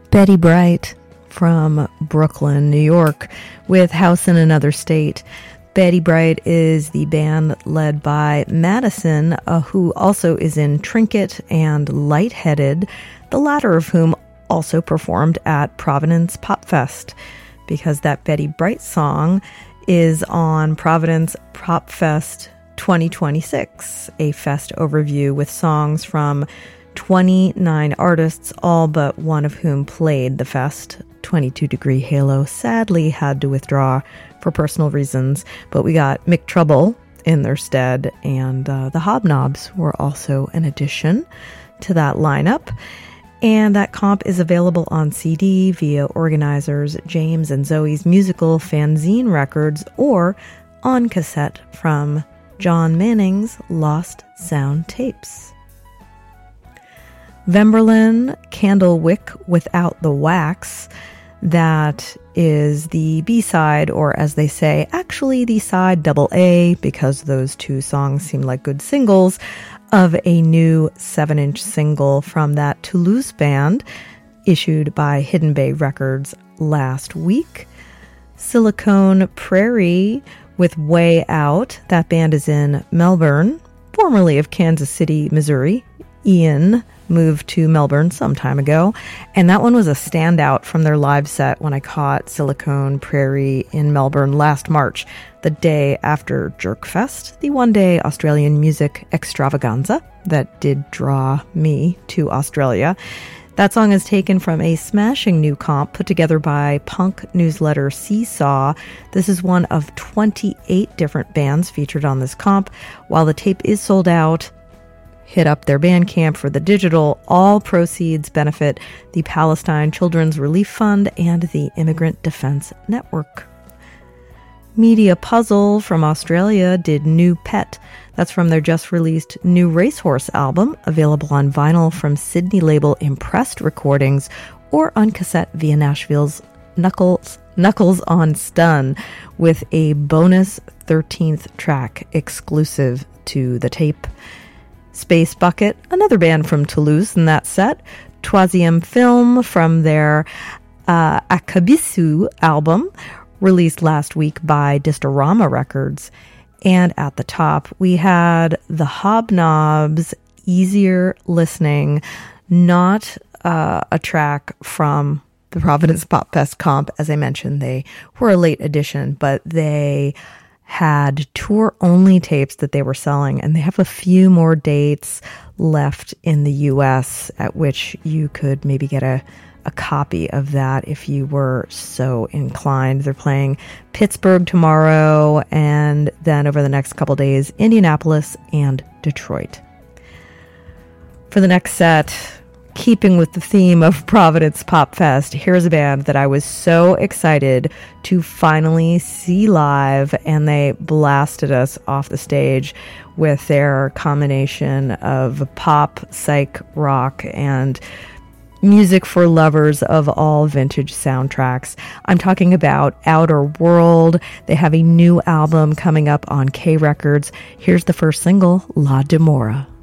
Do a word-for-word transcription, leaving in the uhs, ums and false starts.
Betty Bright from Brooklyn, New York, with House in Another State. Betty Bright is the band led by Madison, uh, who also is in Trinket and Lightheaded, the latter of whom also performed at Providence Pop Fest, because that Betty Bright song is on Providence Pop Fest twenty twenty-six, a fest overview with songs from twenty-nine artists, all but one of whom played the fest. twenty-two Degree Halo sadly had to withdraw for personal reasons, but we got Mick Trouble in their stead, and uh, the Hobnobs were also an addition to that lineup. And that comp is available on C D via Organizers, James and Zoe's Musical Fanzine Records, or on cassette from John Manning's Lost Sound Tapes. Vemberlin, Candlewick Without the Wax. That is the B-side, or as they say, actually the side double A, because those two songs seem like good singles, of a new seven-inch single from that Toulouse band, issued by Hidden Bay Records last week. Silicon Prairie with Way Out. That band is in Melbourne, formerly of Kansas City, Missouri. Ian moved to Melbourne some time ago, and that one was a standout from their live set when I caught Silicon Prairie in Melbourne last March, the day after Jerkfest, the one-day Australian music extravaganza that did draw me to Australia. That song is taken from a smashing new comp put together by punk newsletter Seesaw. This is one of twenty-eight different bands featured on this comp. While the tape is sold out, hit up their Bandcamp for the digital. All proceeds benefit the Palestine Children's Relief Fund and the Immigrant Defense Network. Media Puzzle from Australia did New Pet. That's from their just-released New Racehorse album, available on vinyl from Sydney label Impressed Recordings, or on cassette via Nashville's Knuckles, Knuckles on Stun, with a bonus thirteenth track exclusive to the tape. Space Bucket, another band from Toulouse in that set. Troisième Film from their uh, Akabisu album, released last week by Distorama Records. And at the top, we had the Hobnobs, Easier Listening, not uh, a track from the Providence Pop Fest comp. As I mentioned, they were a late addition, but they had tour-only tapes that they were selling, and they have a few more dates left in the U S at which you could maybe get a, a copy of that if you were so inclined. They're playing Pittsburgh tomorrow, and then over the next couple days, Indianapolis and Detroit. For the next set, keeping with the theme of Providence Pop Fest, here's a band that I was so excited to finally see live, and they blasted us off the stage with their combination of pop, psych, rock, and music for lovers of all vintage soundtracks. I'm talking about Outer World. They have a new album coming up on K Records. Here's the first single, La Demora.